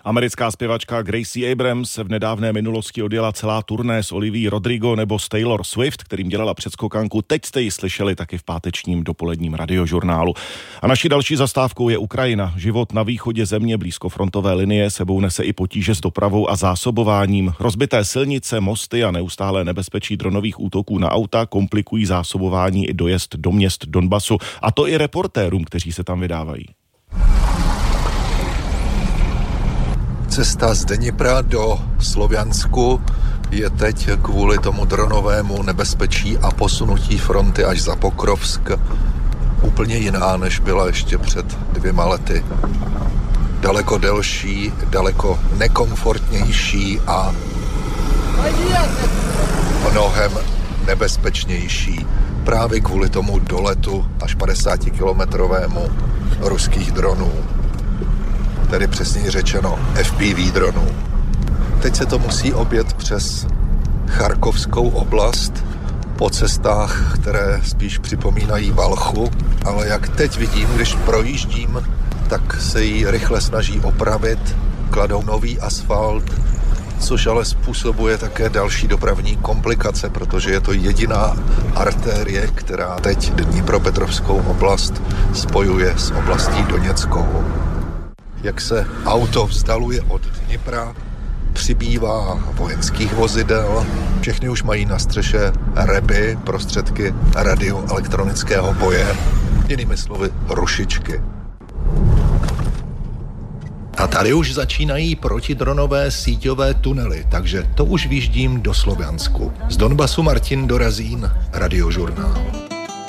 Americká zpěvačka Gracie Abrams v nedávné minulosti odjela celá turné s Olivií Rodrigo nebo s Taylor Swift, kterým dělala předskokanku. Teď jste ji slyšeli taky v pátečním dopoledním radiožurnálu. A naší další zastávkou je Ukrajina. Život na východě země blízko frontové linie sebou nese i potíže s dopravou a zásobováním. Rozbité silnice, mosty a neustálé nebezpečí dronových útoků na auta komplikují zásobování i dojezd do měst Donbasu. A to i reportérům, kteří se tam vydávají. Cesta z Dnipra do Sloviansku je teď kvůli tomu dronovému nebezpečí a posunutí fronty až za Pokrovsk úplně jiná, než byla ještě před 2 lety. Daleko delší, daleko nekomfortnější a mnohem nebezpečnější. Právě kvůli tomu doletu až 50-kilometrovému ruských dronů. Tedy přesněji řečeno FPV dronů. Teď se to musí objet přes Charkovskou oblast po cestách, které spíš připomínají Valchu, ale jak teď vidím, když projíždím, tak se jí rychle snaží opravit, kladou nový asfalt, což ale způsobuje také další dopravní komplikace, protože je to jediná artérie, která teď Dnipropetrovskou oblast spojuje s oblastí Doněckou. Jak se auto vzdaluje od Dnipra, přibývá vojenských vozidel, všechny už mají na střeše reby, prostředky radioelektronického boje, jinými slovy rušičky. A tady už začínají protidronové síťové tunely, takže to už výjíždím do Sloviansku. Z Donbasu Martin Dorazín, Radiožurnál.